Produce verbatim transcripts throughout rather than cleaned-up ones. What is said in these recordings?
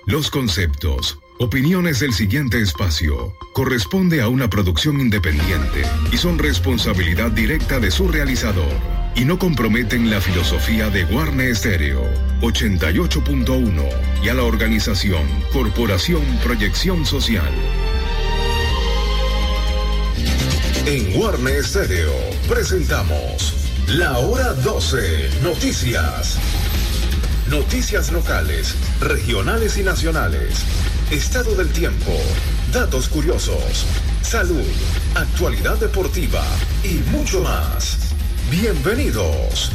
Los conceptos, opiniones del siguiente espacio corresponde a una producción independiente y son responsabilidad directa de su realizador y no comprometen la filosofía de Guarne Estéreo ochenta y ocho punto uno y a la organización Corporación Proyección Social. En Guarne Estéreo presentamos La Hora doce Noticias. Noticias locales, regionales y nacionales, estado del tiempo, datos curiosos, salud, actualidad deportiva y mucho más. Bienvenidos.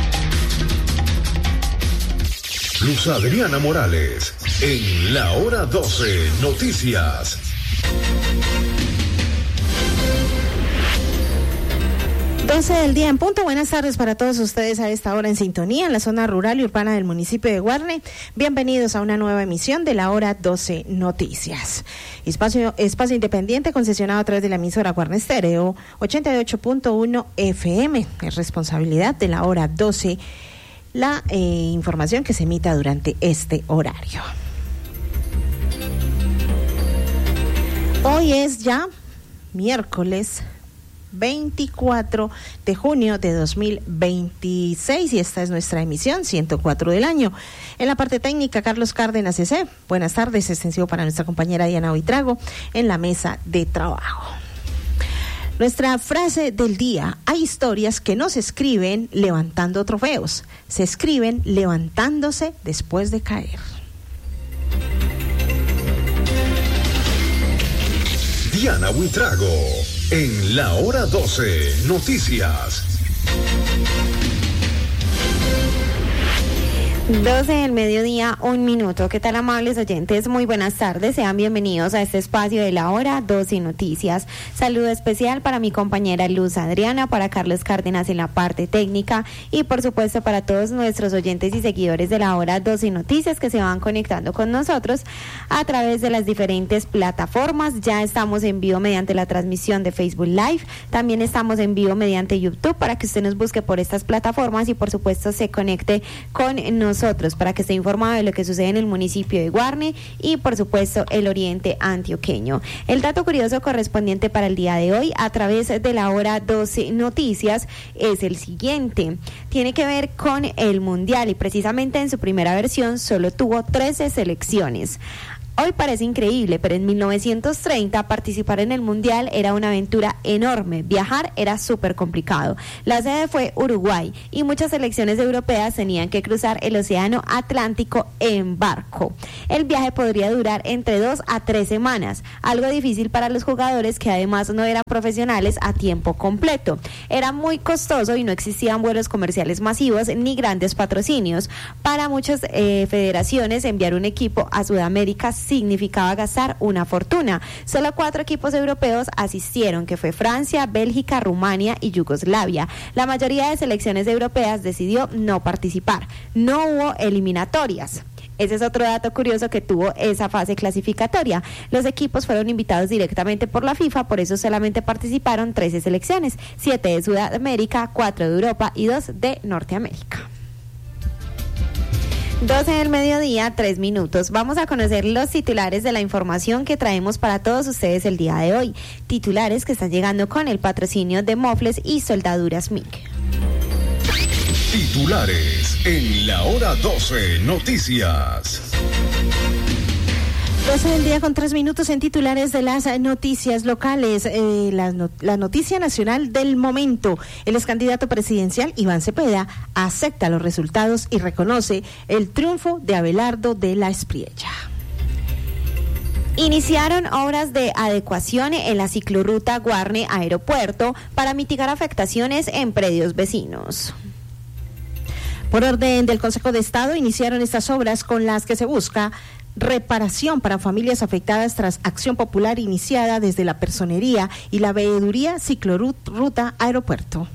Luz Adriana Morales, en La Hora doce Noticias. doce del día en punto. Buenas tardes para todos ustedes a esta hora en sintonía en la zona rural y urbana del municipio de Guarne. Bienvenidos a una nueva emisión de La Hora doce Noticias. Espacio, espacio independiente concesionado a través de la emisora Guarne Estéreo ochenta y ocho punto uno F M. Es responsabilidad de La Hora doce la eh, información que se emita durante este horario. Hoy es ya miércoles veinticuatro de junio de dos mil veintiséis y esta es nuestra emisión ciento cuatro del año. En la parte técnica, Carlos Cárdenas C C. Buenas tardes, extensivo para nuestra compañera Diana Buitrago en la mesa de trabajo. Nuestra frase del día: hay historias que no se escriben levantando trofeos, se escriben levantándose después de caer. Diana Buitrago, en La Hora doce Noticias. doce del mediodía, un minuto. ¿Qué tal, amables oyentes? Muy buenas tardes. Sean bienvenidos a este espacio de La Hora doce Noticias. Saludo especial para mi compañera Luz Adriana, para Carlos Cárdenas en la parte técnica y, por supuesto, para todos nuestros oyentes y seguidores de La Hora doce Noticias que se van conectando con nosotros a través de las diferentes plataformas. Ya estamos en vivo mediante la transmisión de Facebook Live. También estamos en vivo mediante YouTube para que usted nos busque por estas plataformas y, por supuesto, se conecte con nosotros. Nosotros para que esté informado de lo que sucede en el municipio de Guarne y, por supuesto, el oriente antioqueño. El dato curioso correspondiente para el día de hoy a través de La Hora doce Noticias es el siguiente. Tiene que ver con el Mundial y precisamente en su primera versión solo tuvo trece selecciones. Hoy parece increíble, pero en mil novecientos treinta participar en el Mundial era una aventura enorme. Viajar era súper complicado. La sede fue Uruguay y muchas selecciones europeas tenían que cruzar el océano Atlántico en barco. El viaje podría durar entre dos a tres semanas, algo difícil para los jugadores que además no eran profesionales a tiempo completo. Era muy costoso y no existían vuelos comerciales masivos ni grandes patrocinios. Para muchas eh, federaciones enviar un equipo a Sudamérica significaba gastar una fortuna. Solo cuatro equipos europeos asistieron, que fue Francia, Bélgica, Rumania y Yugoslavia. La mayoría de selecciones europeas decidió no participar. No hubo eliminatorias. Ese es otro dato curioso que tuvo esa fase clasificatoria. Los equipos fueron invitados directamente por la FIFA, por eso solamente participaron trece selecciones, siete de Sudamérica, cuatro de Europa y dos de Norteamérica. doce del mediodía, tres minutos. Vamos a conocer los titulares de la información que traemos para todos ustedes el día de hoy. Titulares que están llegando con el patrocinio de Mofles y Soldaduras M I C. Titulares en La Hora doce Noticias. doce del día con tres minutos en titulares de las noticias locales. Eh, la, no, la noticia nacional del momento. El ex candidato presidencial Iván Cepeda acepta los resultados y reconoce el triunfo de Abelardo de la Espriella. Iniciaron obras de adecuación en la ciclorruta Guarne Aeropuerto para mitigar afectaciones en predios vecinos. Por orden del Consejo de Estado, iniciaron estas obras con las que se busca reparación para familias afectadas tras acción popular iniciada desde la Personería y la Veeduría Ciclorruta Aeropuerto.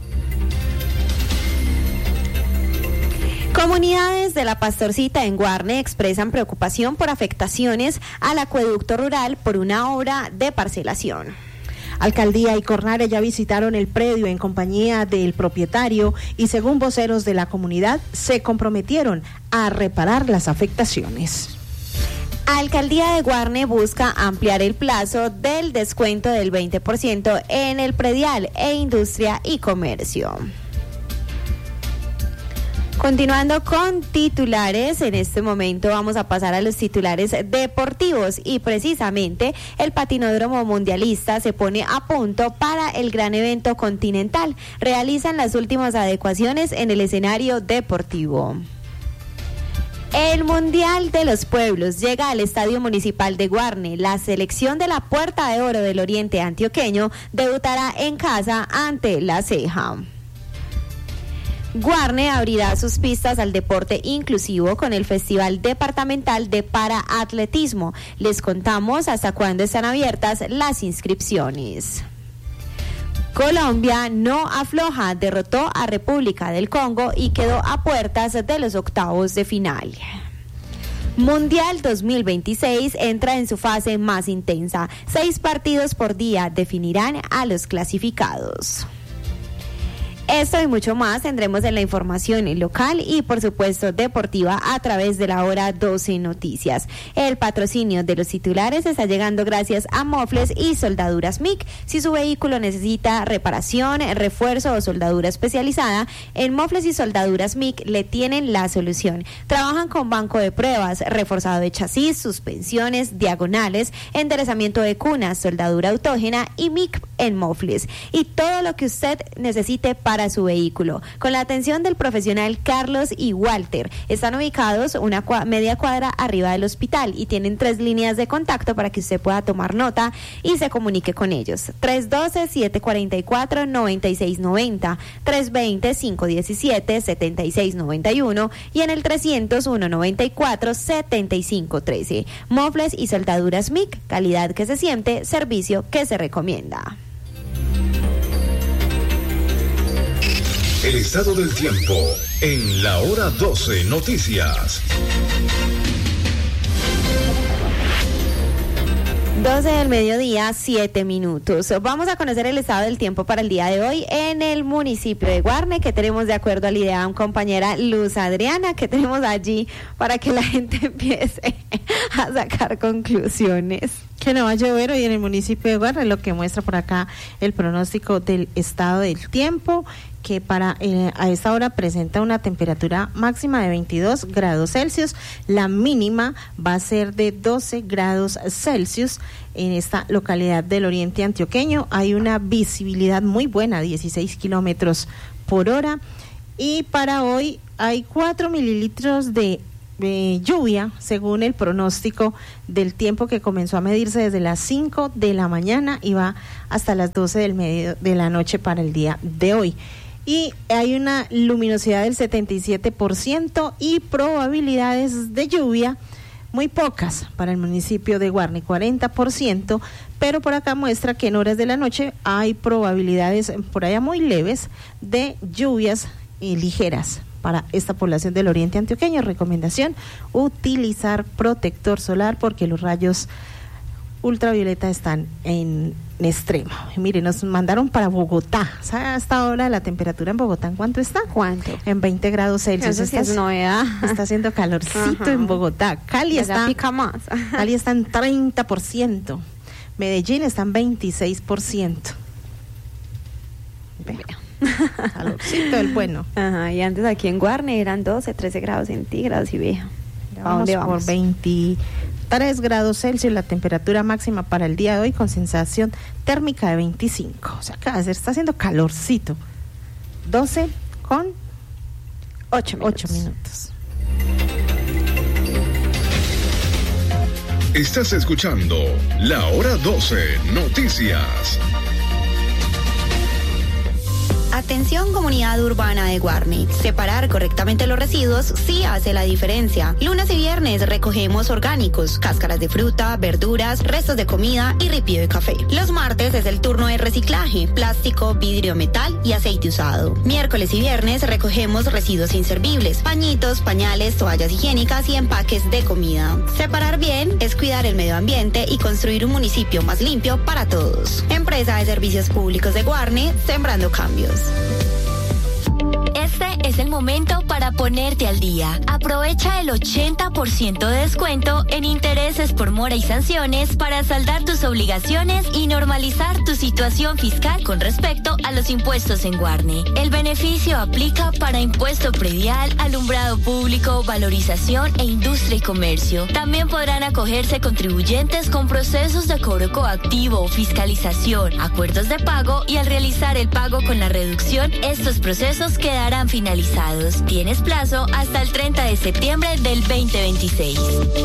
Comunidades de La Pastorcita en Guarne expresan preocupación por afectaciones al acueducto rural por una obra de parcelación. Alcaldía y Cornare ya visitaron el predio en compañía del propietario y, según voceros de la comunidad, se comprometieron a reparar las afectaciones. Alcaldía de Guarne busca ampliar el plazo del descuento del veinte por ciento en el predial e industria y comercio. Continuando con titulares, en este momento vamos a pasar a los titulares deportivos y precisamente el patinódromo mundialista se pone a punto para el gran evento continental. Realizan las últimas adecuaciones en el escenario deportivo. El Mundial de los Pueblos llega al Estadio Municipal de Guarne. La selección de la Puerta de Oro del Oriente Antioqueño debutará en casa ante La Ceja. Guarne abrirá sus pistas al deporte inclusivo con el Festival Departamental de Paraatletismo. Les contamos hasta cuándo están abiertas las inscripciones. Colombia no afloja, derrotó a República del Congo y quedó a puertas de los octavos de final. Mundial dos mil veintiséis entra en su fase más intensa. Seis partidos por día definirán a los clasificados. Esto y mucho más tendremos en la información local y por supuesto deportiva a través de la hora doce Noticias. El patrocinio de los titulares está llegando gracias a Mofles y Soldaduras M I C. Si su vehículo necesita reparación, refuerzo o soldadura especializada, en Mofles y Soldaduras M I C le tienen la solución. Trabajan con banco de pruebas, reforzado de chasis, suspensiones, diagonales, enderezamiento de cunas, soldadura autógena y M I C en Mofles. Y todo lo que usted necesite para para su vehículo. Con la atención del profesional Carlos y Walter, están ubicados una cua- media cuadra arriba del hospital y tienen tres líneas de contacto para que usted pueda tomar nota y se comunique con ellos. tres uno dos, siete cuatro cuatro, nueve seis nueve cero, tres dos cero, cinco uno siete, siete seis nueve uno y en el trescientos uno noventa y cuatro, setenta y cinco trece. Mofles y Soldaduras M I C, calidad que se siente, servicio que se recomienda. El estado del tiempo en la hora doce Noticias. doce del mediodía, siete minutos. Vamos a conocer el estado del tiempo para el día de hoy en el municipio de Guarne, que tenemos de acuerdo al IDEAM compañera Luz Adriana, que tenemos allí para que la gente empiece a sacar conclusiones. Que no va a llover hoy en el municipio de Guarne, lo que muestra por acá el pronóstico del estado del tiempo, que para eh, a esta hora presenta una temperatura máxima de veintidós grados Celsius, la mínima va a ser de doce grados Celsius en esta localidad del oriente antioqueño. Hay una visibilidad muy buena, dieciséis kilómetros por hora, y para hoy hay cuatro mililitros de Eh, lluvia, según el pronóstico del tiempo que comenzó a medirse desde las cinco de la mañana y va hasta las doce del medio de la noche para el día de hoy. Y hay una luminosidad del setenta y siete por ciento y probabilidades de lluvia muy pocas para el municipio de Guarne, cuarenta por ciento, pero por acá muestra que en horas de la noche hay probabilidades por allá muy leves de lluvias eh, ligeras. Para esta población del oriente antioqueño, recomendación, utilizar protector solar porque los rayos ultravioleta están en, en extremo. Y mire, nos mandaron para Bogotá. ¿Sabe hasta ahora la temperatura en Bogotá en cuánto está? ¿Cuánto? En veinte grados Celsius. Eso sí es novedad. Está haciendo calorcito. Ajá. En Bogotá. Cali está, pica más. Cali está en treinta por ciento. Medellín está en veintiséis por ciento. Vea. Calorcito el bueno. Ajá, y antes aquí en Guarne eran doce, trece grados centígrados y vea. ¿A dónde vamos? Por veintitrés grados Celsius la temperatura máxima para el día de hoy con sensación térmica de veinticinco. O sea, acá se está haciendo calorcito. doce con ocho minutos. minutos. Estás escuchando La Hora doce Noticias. Atención comunidad urbana de Guarne. Separar correctamente los residuos sí hace la diferencia. Lunes y viernes recogemos orgánicos, cáscaras de fruta, verduras, restos de comida y ripio de café. Los martes es el turno de reciclaje, plástico, vidrio, metal y aceite usado. Miércoles y viernes recogemos residuos inservibles, pañitos, pañales, toallas higiénicas y empaques de comida. Separar bien es cuidar el medio ambiente y construir un municipio más limpio para todos. Empresa de Servicios Públicos de Guarne, sembrando cambios. Este es es el momento para ponerte al día. Aprovecha el ochenta por ciento de descuento en intereses por mora y sanciones para saldar tus obligaciones y normalizar tu situación fiscal con respecto a los impuestos en Guarne. El beneficio aplica para impuesto predial, alumbrado público, valorización e industria y comercio. También podrán acogerse contribuyentes con procesos de cobro coactivo, fiscalización, acuerdos de pago y al realizar el pago con la reducción, estos procesos quedarán finalizados. Tienes plazo hasta el treinta de septiembre del veinte veintiséis.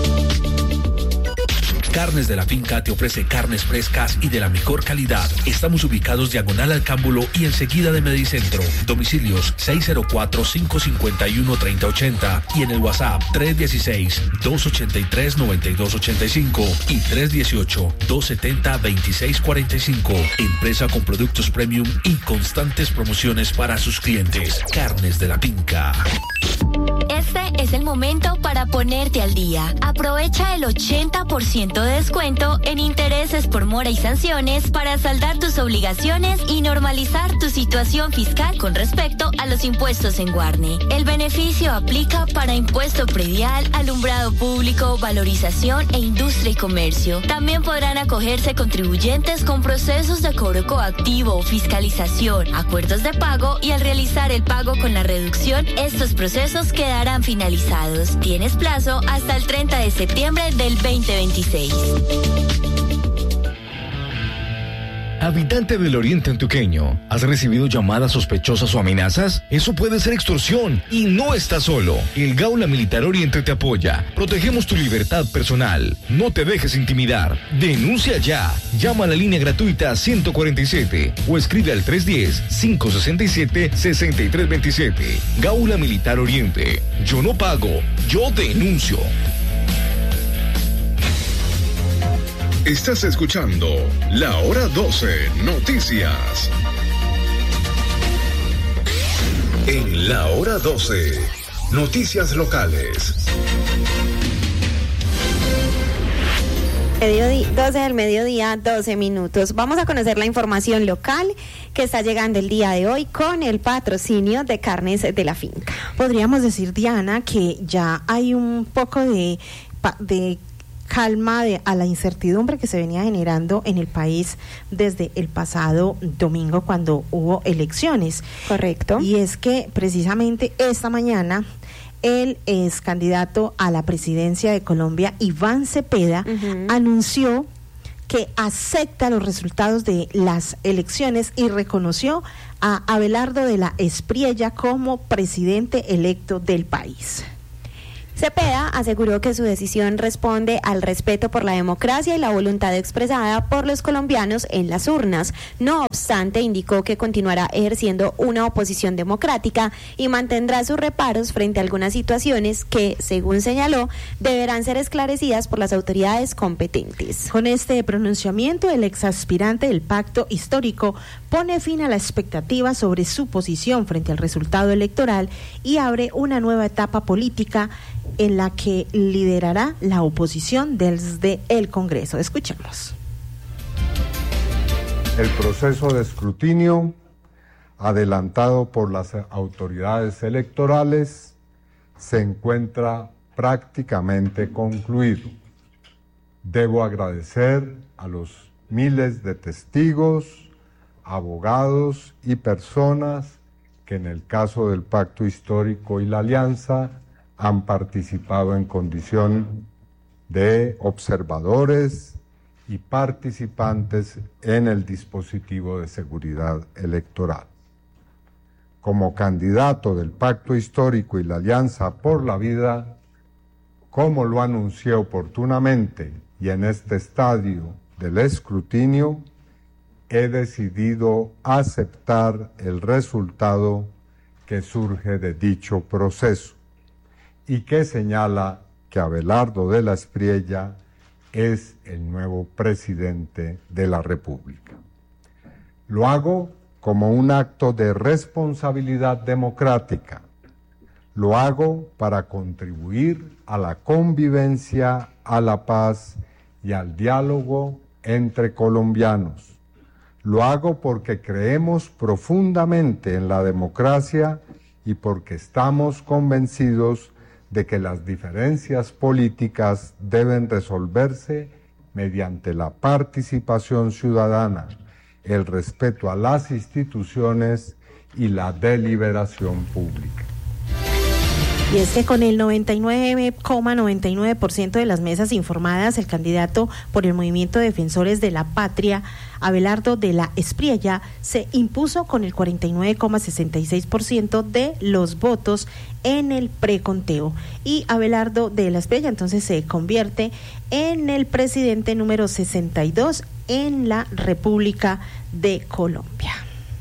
Carnes de la Finca te ofrece carnes frescas y de la mejor calidad. Estamos ubicados diagonal al Cámbulo y enseguida de Medicentro. Domicilios seis cero cuatro, cinco cinco uno, tres cero ocho cero y en el WhatsApp tres uno seis, dos ocho tres, nueve dos ocho cinco y tres uno ocho, dos siete cero, dos seis cuatro cinco. Empresa con productos premium y constantes promociones para sus clientes. Carnes de la Finca. Este es el momento para ponerte al día. Aprovecha el ochenta por ciento de descuento en intereses por mora y sanciones para saldar tus obligaciones y normalizar tu situación fiscal con respecto a los impuestos en Guarne. El beneficio aplica para impuesto predial, alumbrado público, valorización e industria y comercio. También podrán acogerse contribuyentes con procesos de cobro coactivo, fiscalización, acuerdos de pago y al realizar el pago con la reducción, estos procesos quedarán finalizados. Tienes plazo hasta el treinta de septiembre del veinte veintiséis. Habitante del Oriente Antioqueño, ¿has recibido llamadas sospechosas o amenazas? Eso puede ser extorsión y no estás solo. El Gaula Militar Oriente te apoya. Protegemos tu libertad personal. No te dejes intimidar. Denuncia ya. Llama a la línea gratuita ciento cuarenta y siete o escribe al tres uno cero, cinco seis siete, seis tres dos siete. Gaula Militar Oriente. Yo no pago, yo denuncio. Estás escuchando La Hora doce Noticias. En La Hora doce, noticias locales. Mediodía, doce del mediodía, doce minutos. Vamos a conocer la información local que está llegando el día de hoy con el patrocinio de Carnes de la Finca. Podríamos decir, Diana, que ya hay un poco de... de calma de, a la incertidumbre que se venía generando en el país desde el pasado domingo cuando hubo elecciones. Correcto. Y es que precisamente esta mañana el ex candidato a la presidencia de Colombia, Iván Cepeda, uh-huh. anunció que acepta los resultados de las elecciones y reconoció a Abelardo de la Espriella como presidente electo del país. Cepeda aseguró que su decisión responde al respeto por la democracia y la voluntad expresada por los colombianos en las urnas. No obstante, indicó que continuará ejerciendo una oposición democrática y mantendrá sus reparos frente a algunas situaciones que, según señaló, deberán ser esclarecidas por las autoridades competentes. Con este pronunciamiento, el exaspirante del pacto histórico pone fin a la expectativa sobre su posición frente al resultado electoral y abre una nueva etapa política en la que liderará la oposición desde el Congreso. Escuchemos. El proceso de escrutinio adelantado por las autoridades electorales se encuentra prácticamente concluido. Debo agradecer a los miles de testigos, abogados y personas que en el caso del Pacto Histórico y la Alianza han participado en condición de observadores y participantes en el dispositivo de seguridad electoral. Como candidato del Pacto Histórico y la Alianza por la Vida, como lo anuncié oportunamente y en este estadio del escrutinio, he decidido aceptar el resultado que surge de dicho proceso y que señala que Abelardo de la Espriella es el nuevo presidente de la República. Lo hago como un acto de responsabilidad democrática. Lo hago para contribuir a la convivencia, a la paz y al diálogo entre colombianos. Lo hago porque creemos profundamente en la democracia y porque estamos convencidos de que las diferencias políticas deben resolverse mediante la participación ciudadana, el respeto a las instituciones y la deliberación pública. Y es que con el noventa y nueve coma noventa y nueve por ciento de las mesas informadas, el candidato por el Movimiento de Defensores de la Patria, Abelardo de la Espriella, se impuso con el cuarenta y nueve coma sesenta y seis por ciento de los votos en el preconteo. Y Abelardo de la Espriella entonces se convierte en el presidente número sesenta y dos en la República de Colombia.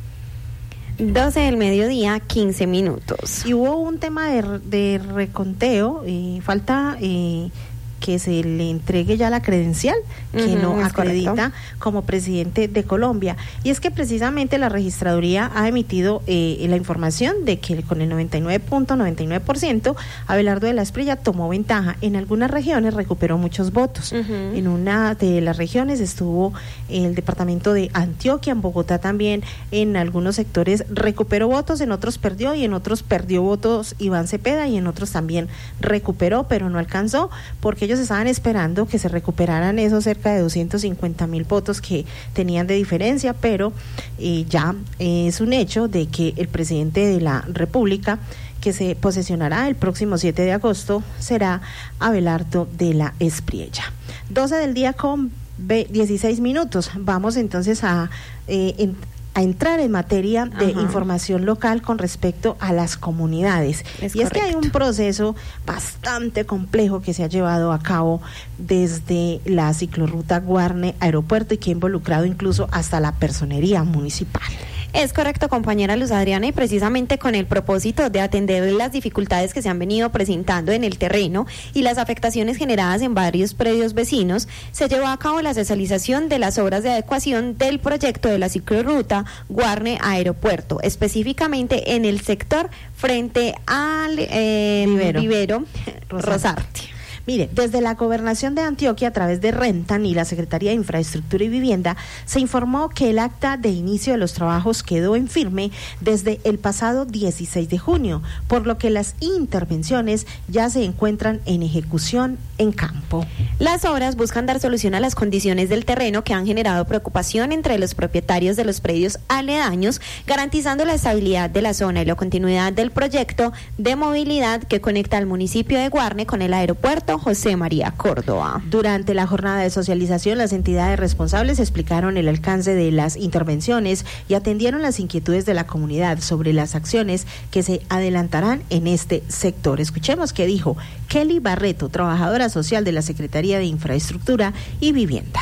doce del mediodía, quince minutos. Y hubo un tema de, de reconteo, y falta eh, que se le entregue ya la credencial que uh-huh, no acredita correcto. Como presidente de Colombia. Y es que precisamente la registraduría ha emitido eh, la información de que con el noventa y nueve punto noventa y nueve por ciento Abelardo de la Espriella tomó ventaja. En algunas regiones recuperó muchos votos. Uh-huh. En una de las regiones estuvo el departamento de Antioquia, en Bogotá también en algunos sectores recuperó votos, en otros perdió y en otros perdió votos Iván Cepeda y en otros también recuperó, pero no alcanzó porque ellos estaban esperando que se recuperaran esos cerca de doscientos cincuenta mil votos que tenían de diferencia, pero eh, ya eh, es un hecho de que el presidente de la República, que se posesionará el próximo siete de agosto, será Abelardo de la Espriella. doce del día con dieciséis minutos. Vamos entonces a... Eh, en, a entrar en materia de Ajá. información local con respecto a las comunidades. Es y correcto. Es que hay un proceso bastante complejo que se ha llevado a cabo desde la ciclorruta Guarne Aeropuerto y que ha involucrado incluso hasta la personería municipal. Es correcto, compañera Luz Adriana, y precisamente con el propósito de atender las dificultades que se han venido presentando en el terreno y las afectaciones generadas en varios predios vecinos, se llevó a cabo la socialización de las obras de adecuación del proyecto de la ciclorruta Guarne Aeropuerto, específicamente en el sector frente al eh, vivero, vivero Rosarte. Rosarte. Mire, desde la Gobernación de Antioquia, a través de Rentan y la Secretaría de Infraestructura y Vivienda, se informó que el acta de inicio de los trabajos quedó en firme desde el pasado dieciséis de junio, por lo que las intervenciones ya se encuentran en ejecución en campo. Las obras buscan dar solución a las condiciones del terreno que han generado preocupación entre los propietarios de los predios aledaños, garantizando la estabilidad de la zona y la continuidad del proyecto de movilidad que conecta al municipio de Guarne con el aeropuerto José María Córdoba. Durante la jornada de socialización, las entidades responsables explicaron el alcance de las intervenciones y atendieron las inquietudes de la comunidad sobre las acciones que se adelantarán en este sector. Escuchemos qué dijo Kelly Barreto, trabajadora social de la Secretaría de Infraestructura y Vivienda.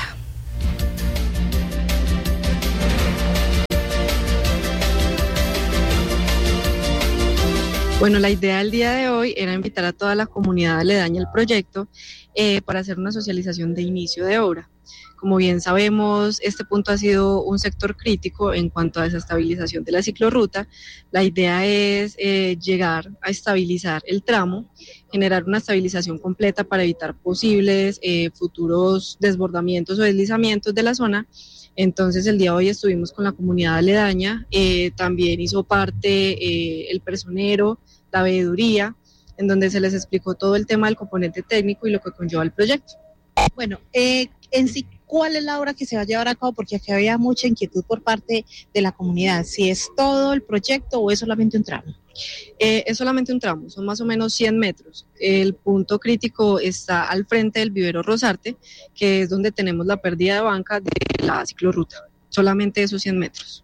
Bueno, la idea del día de hoy era invitar a toda la comunidad aledaña al proyecto eh, para hacer una socialización de inicio de obra. Como bien sabemos, este punto ha sido un sector crítico en cuanto a desestabilización de la ciclorruta. La idea es eh, llegar a estabilizar el tramo, generar una estabilización completa para evitar posibles eh, futuros desbordamientos o deslizamientos de la zona. Entonces el día de hoy estuvimos con la comunidad aledaña, eh, también hizo parte eh, el personero, la veeduría, en donde se les explicó todo el tema del componente técnico y lo que conlleva el proyecto. Bueno, eh, en sí, ¿cuál es la obra que se va a llevar a cabo? Porque aquí había mucha inquietud por parte de la comunidad, si es todo el proyecto o es solamente un tramo. Eh, es solamente un tramo, son más o menos cien metros. El punto crítico está al frente del vivero Rosarte, que es donde tenemos la pérdida de banca de la ciclorruta, solamente esos cien metros.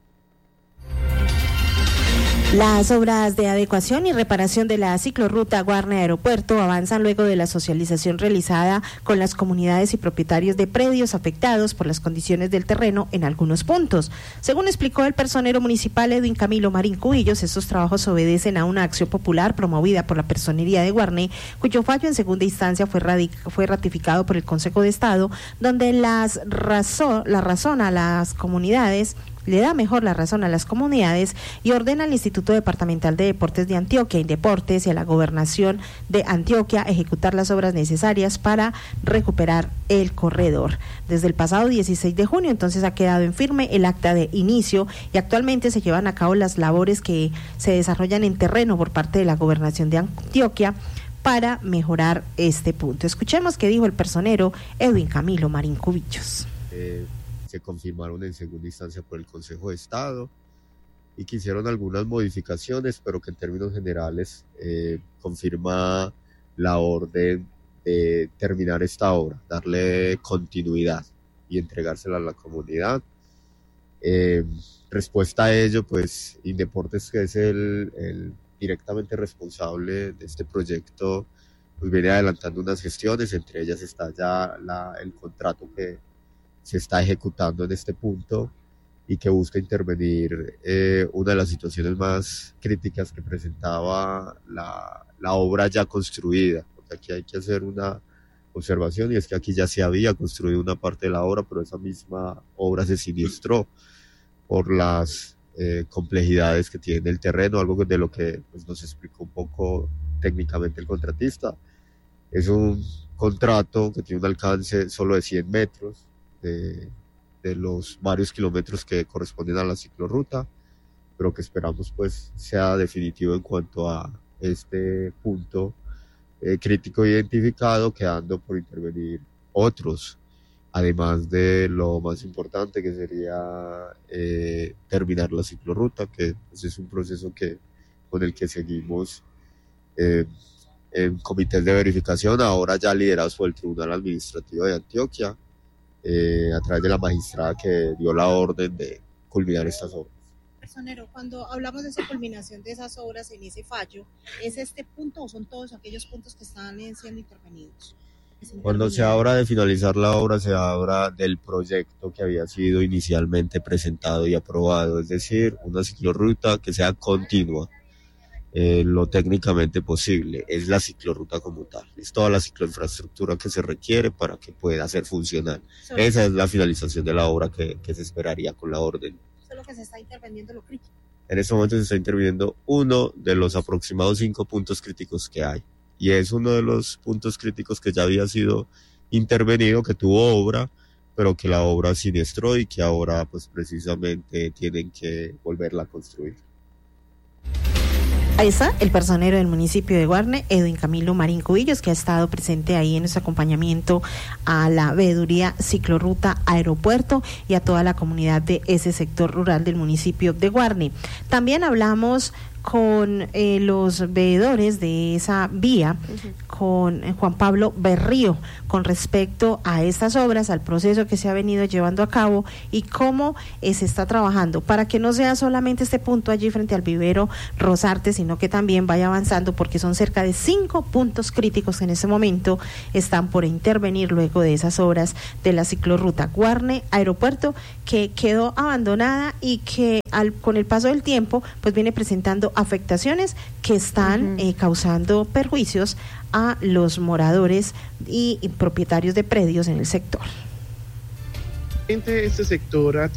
Las obras de adecuación y reparación de la ciclorruta Guarne Aeropuerto avanzan luego de la socialización realizada con las comunidades y propietarios de predios afectados por las condiciones del terreno en algunos puntos. Según explicó el personero municipal Edwin Camilo Marín Cubillos, estos trabajos obedecen a una acción popular promovida por la personería de Guarne, cuyo fallo en segunda instancia fue, radic- fue ratificado por el Consejo de Estado, donde las razón, la razón a las comunidades le da mejor la razón a las comunidades y ordena al Instituto Departamental de Deportes de Antioquia, Indeportes, y a la Gobernación de Antioquia ejecutar las obras necesarias para recuperar el corredor. Desde el pasado dieciséis de junio, entonces, ha quedado en firme el acta de inicio y actualmente se llevan a cabo las labores que se desarrollan en terreno por parte de la Gobernación de Antioquia para mejorar este punto. Escuchemos qué dijo el personero Edwin Camilo Marín Cubillos. Eh, se confirmaron en segunda instancia por el Consejo de Estado y que hicieron algunas modificaciones, pero que en términos generales eh, confirma la orden de terminar esta obra, darle continuidad y entregársela a la comunidad. Eh, respuesta a ello, pues Indeportes, que es el, el directamente responsable de este proyecto, pues viene adelantando unas gestiones, entre ellas está ya la, el contrato que se está ejecutando en este punto y que busca intervenir eh, una de las situaciones más críticas que presentaba la, la obra ya construida, porque aquí hay que hacer una observación, y es que aquí ya se había construido una parte de la obra, pero esa misma obra se siniestró por las Eh, complejidades que tiene el terreno, algo de lo que pues, nos explicó un poco técnicamente el contratista. Es un contrato que tiene un alcance solo de cien metros de, de los varios kilómetros que corresponden a la ciclorruta, pero que esperamos pues sea definitivo en cuanto a este punto eh, crítico identificado, quedando por intervenir otros, además de lo más importante, que sería eh, terminar la ciclorruta, que pues, es un proceso que, con el que seguimos eh, en comités de verificación, ahora ya liderados por el Tribunal Administrativo de Antioquia, eh, a través de la magistrada que dio la orden de culminar estas obras. Personero, cuando hablamos de esa culminación de esas obras en ese fallo, ¿es este punto o son todos aquellos puntos que están siendo intervenidos? Cuando se habla de finalizar la obra, se habla del proyecto que había sido inicialmente presentado y aprobado, es decir, una ciclorruta que sea continua, eh, lo técnicamente posible, es la ciclorruta como tal, es toda la cicloinfraestructura que se requiere para que pueda ser funcional. Solo Esa es la finalización de la obra que, que se esperaría con la orden. Solo que se está interviniendo lo crítico. En este momento se está interviniendo uno de los aproximados cinco puntos críticos que hay. Y es uno de los puntos críticos que ya había sido intervenido, que tuvo obra, pero que la obra siniestró y que ahora pues precisamente tienen que volverla a construir. Ahí está el personero del municipio de Guarne, Edwin Camilo Marín Cubillos, que ha estado presente ahí en nuestro acompañamiento a la veeduría Ciclorruta Aeropuerto y a toda la comunidad de ese sector rural del municipio de Guarne. También hablamos con eh, los veedores de esa vía, uh-huh. con eh, Juan Pablo Berrío, con respecto a estas obras, al proceso que se ha venido llevando a cabo y cómo eh, se está trabajando, para que no sea solamente este punto allí frente al vivero Rosarte, sino que también vaya avanzando, porque son cerca de cinco puntos críticos que en ese momento están por intervenir luego de esas obras de la ciclorruta Guarne Aeropuerto, que quedó abandonada y que al, con el paso del tiempo pues viene presentando afectaciones que están uh-huh. eh, causando perjuicios a los moradores y, y propietarios de predios en el sector. Este sector